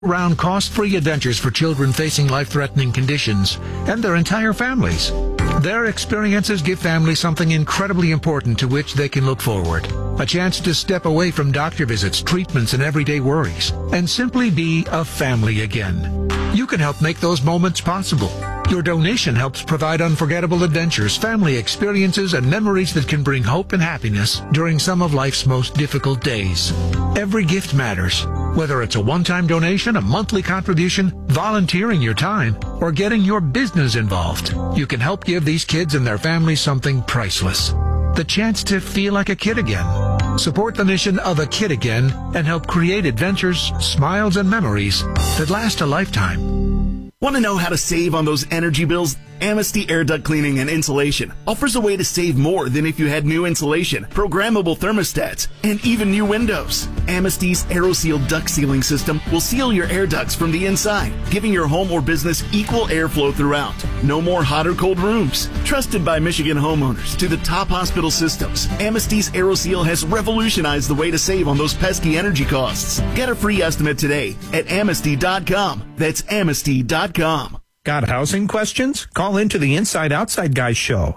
Round cost-free adventures for children facing life-threatening conditions and their entire families. Their experiences give families something incredibly important to which they can look forward. A chance to step away from doctor visits, treatments, and everyday worries, and simply be a family again. You can help make those moments possible. Your donation helps provide unforgettable adventures, family experiences, and memories that can bring hope and happiness during some of life's most difficult days. Every gift matters. Whether it's a one-time donation, a monthly contribution, volunteering your time, or getting your business involved, you can help give these kids and their families something priceless. The chance to feel like a kid again. Support the mission of A Kid Again and help create adventures, smiles, and memories that last a lifetime. Want to know how to save on those energy bills? Amnesty Air Duct Cleaning and Insulation offers a way to save more than if you had new insulation, programmable thermostats, and even new windows. Amnesty's AeroSeal duct sealing system will seal your air ducts from the inside, giving your home or business equal airflow throughout. No more hot or cold rooms. Trusted by Michigan homeowners to the top hospital systems, Amnesty's AeroSeal has revolutionized the way to save on those pesky energy costs. Get a free estimate today at Amnesty.com. That's Amnesty.com. Got housing questions? Call into the Inside Outside Guys show.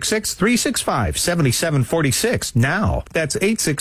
866-365-7746 now. That's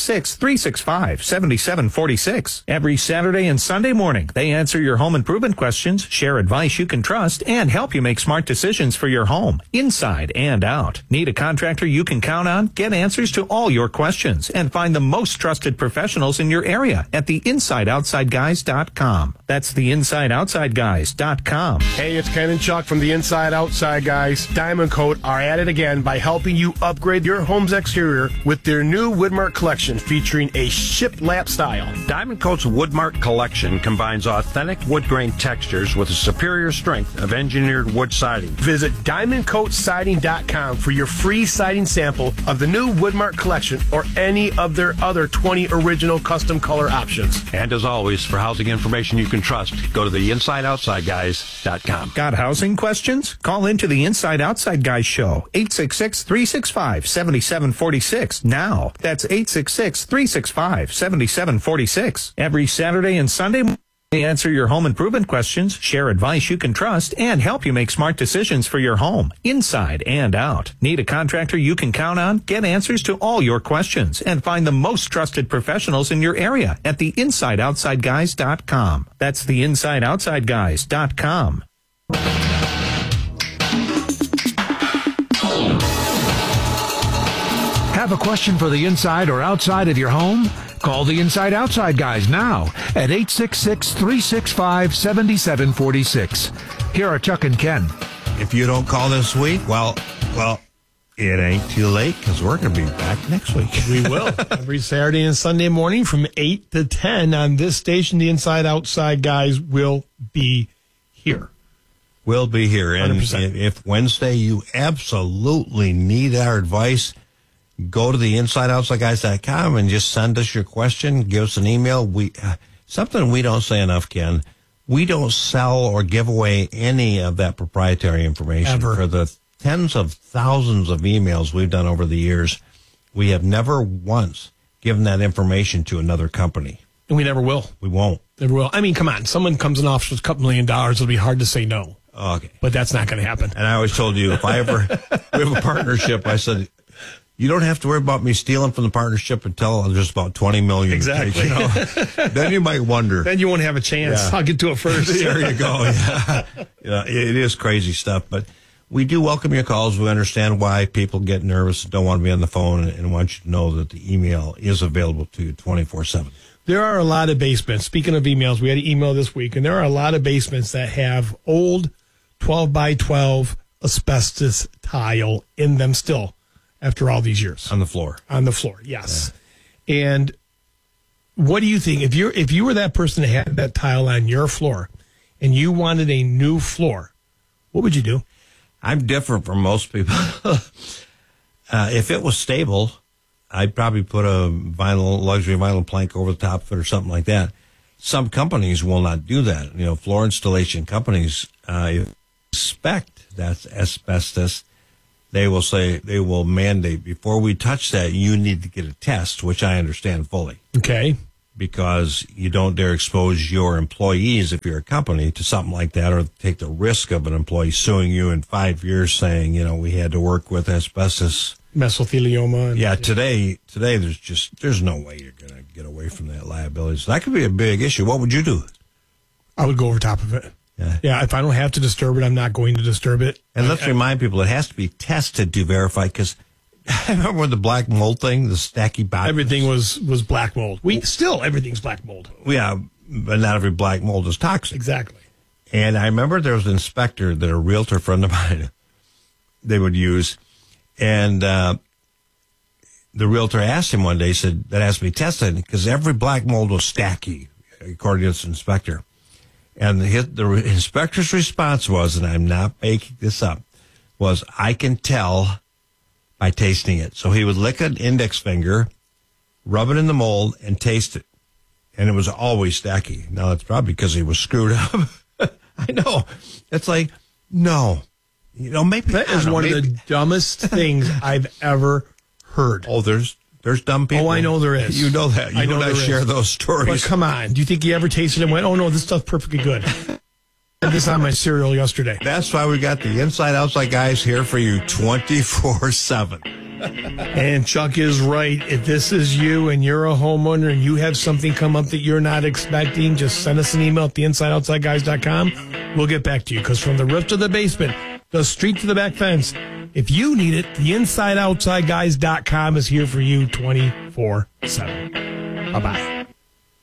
866-365-7746. Every Saturday and Sunday morning, they answer your home improvement questions, share advice you can trust, and help you make smart decisions for your home, inside and out. Need a contractor you can count on? Get answers to all your questions and find the most trusted professionals in your area at theinsideoutsideguys.com. That's theinsideoutsideguys.com. Hey, it's Ken and Chuck from the Inside Outside Guys. Diamond Coat are at it again by helping you upgrade your home's exterior with their new Woodmark collection featuring a shiplap style. Diamond Coat's Woodmark collection combines authentic wood grain textures with a superior strength of engineered wood siding. Visit DiamondCoatSiding.com for your free siding sample of the new Woodmark collection or any of their other 20 original custom color options. And as always, for housing information you can trust, go to theinsideoutsideguys.com. Got housing questions? Call into the Inside Outside Guys show. 866-365-7746 now. That's 866-365-7746. Every Saturday and Sunday, they answer your home improvement questions, share advice you can trust, and help you make smart decisions for your home, inside and out. Need a contractor you can count on? Get answers to all your questions and find the most trusted professionals in your area at theinsideoutsideguys.com. That's theinsideoutsideguys.com. Have a question for the inside or outside of your home? Call the Inside Outside Guys now at 866-365-7746. Here are Chuck and Ken. If you don't call this week, well, it ain't too late because we're going to be back next week. We will. Every Saturday and Sunday morning from 8 to 10 on this station, the Inside Outside Guys will be here. We'll be here. And 100%. if Wednesday you absolutely need our advice, go to the InsideOutsideGuys.com and just send us your question. Give us an email. Something we don't say enough, Ken. We don't sell or give away any of that proprietary information. Ever. For the tens of thousands of emails we've done over the years, we have never once given that information to another company. And we never will. We won't. Never will. I mean, come on. Someone comes in office with a couple $1 million. It'll be hard to say no. Okay. But that's not going to happen. And I always told you, if I ever, we have a partnership, I said, you don't have to worry about me stealing from the partnership until there's about 20 million. Exactly. Then you might wonder. Then you won't have a chance. Yeah. I'll get to it first. There you go. Yeah. It is crazy stuff, but we do welcome your calls. We understand why people get nervous and don't want to be on the phone, and want you to know that the email is available to you 24/7. There are a lot of basements. Speaking of emails, we had an email this week, and there are a lot of basements that have old 12 by 12 asbestos tile in them still after all these years. On the floor. On the floor, yes. Yeah. And what do you think? If you were that person that had that tile on your floor and you wanted a new floor, what would you do? I'm different from most people. If it was stable, I'd probably put a luxury vinyl plank over the top of it or something like that. Some companies will not do that. Floor installation companies expect that's asbestos. They will mandate, before we touch that, you need to get a test, which I understand fully. Okay. because you don't dare expose your employees, if you're a company, to something like that, or take the risk of an employee suing you in 5 years saying, we had to work with asbestos. Mesothelioma. Yeah, today there's no way you're going to get away from that liability. So that could be a big issue. What would you do? I would go over top of it. Yeah, if I don't have to disturb it, I'm not going to disturb it. And let's remind people, it has to be tested to verify, because I remember the black mold thing, the stacky box. Everything was black mold. Everything's black mold. Yeah, but not every black mold is toxic. Exactly. And I remember there was an inspector that a realtor friend of mine, they would use, and the realtor asked him one day, he said, that has to be tested, because every black mold was stacky, according to this inspector. And the inspector's response was, and I'm not making this up, was, I can tell by tasting it. So he would lick an index finger, rub it in the mold, and taste it. And it was always stacky. Now, that's probably because he was screwed up. I know. It's like, no. Maybe that is one of the dumbest things I've ever heard. Oh, there's dumb people. Oh, I know there is. You know that. You and I share those stories. But come on. Do you think you ever tasted it and went, oh, no, this stuff's perfectly good? I had this on my cereal yesterday. That's why we got the Inside Outside guys here for you 24/7. And Chuck is right. If this is you and you're a homeowner and you have something come up that you're not expecting, just send us an email at theinsideoutsideguys.com. We'll get back to you, because from the roof to the basement, the street to the back fence, if you need it, theinsideoutsideguys.com is here for you 24/7. Bye-bye.